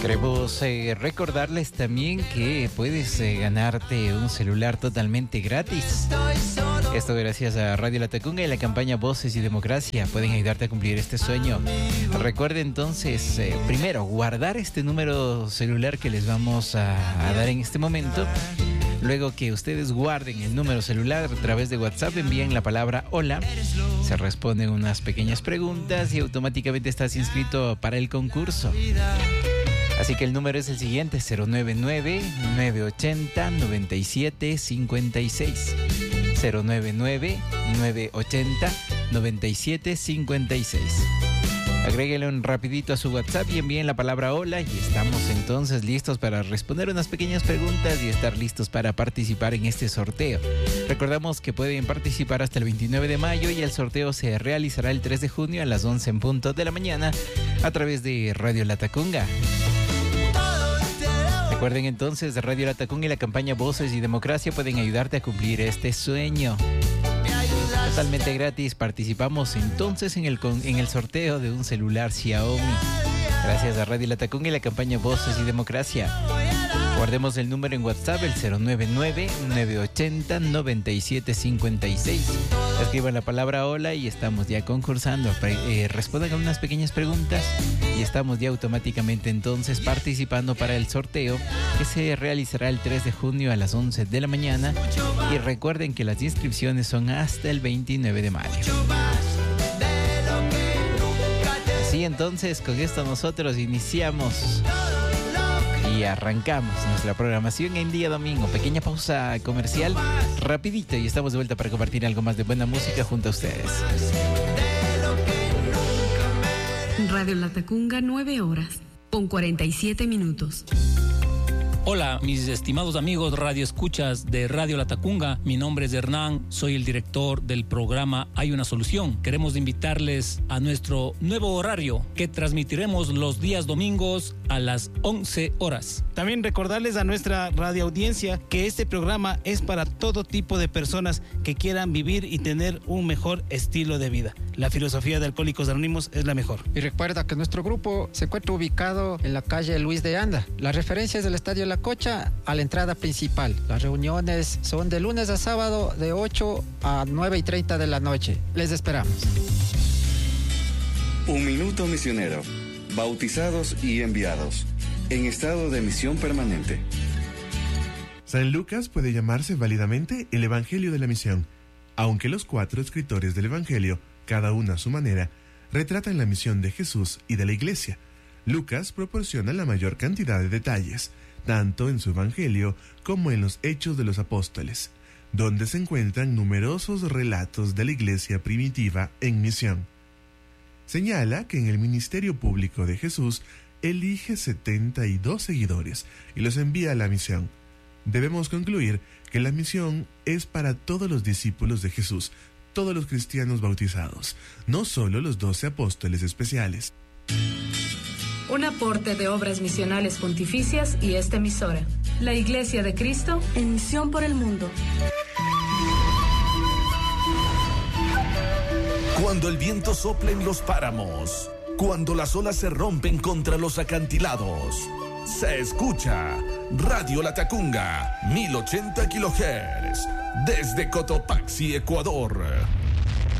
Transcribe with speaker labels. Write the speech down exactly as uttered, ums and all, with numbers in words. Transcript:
Speaker 1: Queremos eh, recordarles también que puedes eh, ganarte un celular totalmente gratis. Esto gracias a Radio Latacunga y la campaña Voces y Democracia. Pueden ayudarte a cumplir este sueño. Recuerde entonces, eh, primero, guardar este número celular que les vamos a, a dar en este momento. Luego que ustedes guarden el número celular a través de WhatsApp, envíen la palabra hola, se responden unas pequeñas preguntas y automáticamente estás inscrito para el concurso. Así que el número es el siguiente: cero nueve nueve, nueve ocho cero, nueve siete cinco seis. cero nueve nueve, nueve ocho cero, nueve siete cinco seis. Agréguenle un rapidito a su WhatsApp y envíen la palabra hola y estamos entonces listos para responder unas pequeñas preguntas y estar listos para participar en este sorteo. Recordamos que pueden participar hasta el veintinueve de mayo y el sorteo se realizará el tres de junio a las once en punto de la mañana a través de Radio Latacunga. Recuerden entonces, Radio Latacunga y la campaña Voces y Democracia pueden ayudarte a cumplir este sueño. Totalmente gratis. Participamos entonces en el, en el sorteo de un celular Xiaomi. Gracias a Radio Latacunga y la campaña Voces y Democracia. Guardemos el número en WhatsApp, el cero nueve nueve, nueve ocho cero, nueve siete cinco seis. Escriban la palabra hola y estamos ya concursando. Eh, respondan a unas pequeñas preguntas y estamos ya automáticamente entonces participando para el sorteo que se realizará el tres de junio a las once de la mañana. Y recuerden que las inscripciones son hasta el veintinueve de mayo. Así entonces, con esto nosotros iniciamos y arrancamos nuestra programación en día domingo. Pequeña pausa comercial, rapidito, y estamos de vuelta para compartir algo más de buena música junto a ustedes.
Speaker 2: Radio Latacunga, nueve horas con cuarenta y siete minutos.
Speaker 3: Hola, mis estimados amigos radio escuchas de Radio Latacunga. Mi nombre es Hernán, soy el director del programa Hay una Solución. Queremos invitarles a nuestro nuevo horario que transmitiremos los días domingos a las once horas.
Speaker 4: También recordarles a nuestra radio audiencia que este programa es para todo tipo de personas que quieran vivir y tener un mejor estilo de vida. La filosofía de Alcohólicos Anónimos es la mejor.
Speaker 5: Y recuerda que nuestro grupo se encuentra ubicado en la calle Luis de Anda. Las referencias del Estadio La Cocha a la entrada principal. Las reuniones son de lunes a sábado de ocho a nueve y treinta de la noche. Les esperamos.
Speaker 6: Un minuto misionero. Bautizados y enviados. En estado de misión permanente.
Speaker 7: San Lucas puede llamarse válidamente el Evangelio de la Misión, aunque los cuatro escritores del Evangelio, cada uno a su manera, retratan la misión de Jesús y de la Iglesia. Lucas proporciona la mayor cantidad de detalles, tanto en su Evangelio como en los Hechos de los Apóstoles, donde se encuentran numerosos relatos de la Iglesia primitiva en misión. Señala que en el ministerio público de Jesús elige setenta y dos seguidores y los envía a la misión. Debemos concluir que la misión es para todos los discípulos de Jesús, todos los cristianos bautizados, no solo los doce apóstoles especiales.
Speaker 8: Un aporte de Obras Misionales Pontificias y esta emisora, la Iglesia de Cristo en misión por el mundo.
Speaker 9: Cuando el viento sopla en los páramos, cuando las olas se rompen contra los acantilados, se escucha Radio Latacunga, mil ochenta kilohertz, desde Cotopaxi, Ecuador.